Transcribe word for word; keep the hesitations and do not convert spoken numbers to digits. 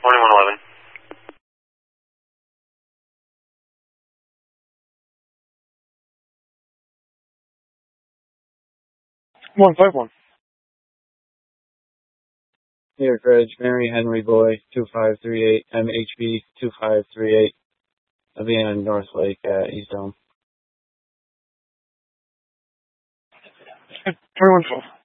twenty-one eleven. one five one. New York Ridge, Mary Henry Boy, two five three eight, M H B two five three eight. I'll be in North Lake at East Dome. twenty-one twelve.